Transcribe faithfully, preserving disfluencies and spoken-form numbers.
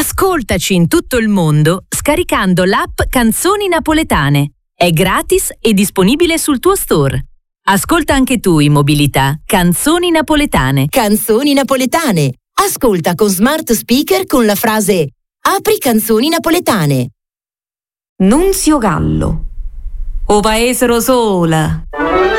Ascoltaci in tutto il mondo scaricando l'app Canzoni Napoletane. È gratis e disponibile sul tuo store. Ascolta anche tu in mobilità Canzoni Napoletane. Canzoni Napoletane. Ascolta con smart speaker con la frase "Apri Canzoni Napoletane". Nunzio Gallo. O paesero sola.